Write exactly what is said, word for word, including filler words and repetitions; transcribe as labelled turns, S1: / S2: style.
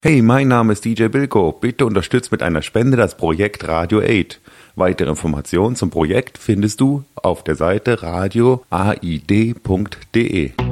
S1: Hey, mein Name ist D J Bilko. Bitte unterstützt mit einer Spende das Projekt Radio aid. Weitere Informationen zum Projekt findest du auf der Seite radio aid punkt de.